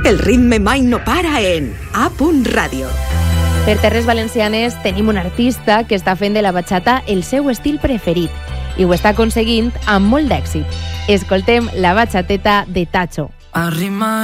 El ritme mai no para en A.Radio. Per Terres Valencianes tenim un artista que està fent de la bachata el seu estil preferit i ho està aconseguint amb molt d'èxit. Escoltem la bachateta de Tacho. Arrima